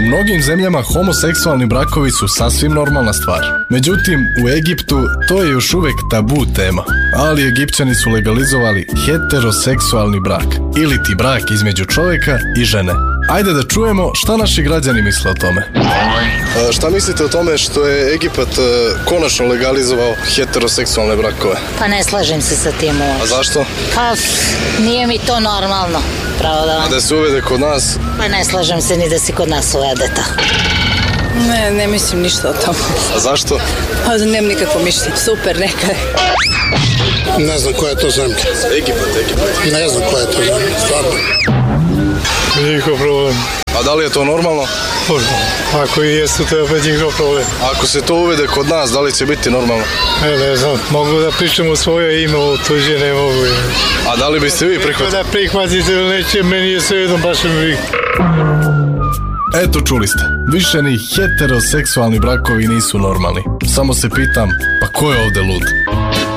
mnogim zemljama homoseksualni brakovi su sasvim normalna stvar. Međutim, u Egiptu to je još uvijek tabu tema. Ali Egipćani su legalizovali heteroseksualni brak, ili ti brak između čovjeka i žene. Ajde da čujemo šta naši građani misle o tome. Šta mislite o tome što je Egipat konačno legalizovao heteroseksualne brakove? Pa ne slažem se sa tim uopšte. A zašto? Pa nije mi to normalno, pravo da vam. A da se uvede kod nas? Pa ne slažem se ni da se kod nas uvede to. Ne mislim ništa o tome. A zašto? Pa nemam nikakvo mišljenje. Super, neka je. Ne znam koja je to zemlja. Egipat. Ne znam koja je to zemlja, stvarno. Njihov problem. A da li je to normalno? Ako i jesu, to je opet njihov problem. Ako se to uvede kod nas, da li će biti normalno? Ne znam, mogu da pričam u svoje ime, u tuđe ne mogu. A da li biste vi prihvatili? Da prihvatite ili neće, meni je sve jedno, baš mi vi. Eto, čuli ste. Više ni heteroseksualni brakovi nisu normalni. Samo se pitam, pa ko je ovdje lud?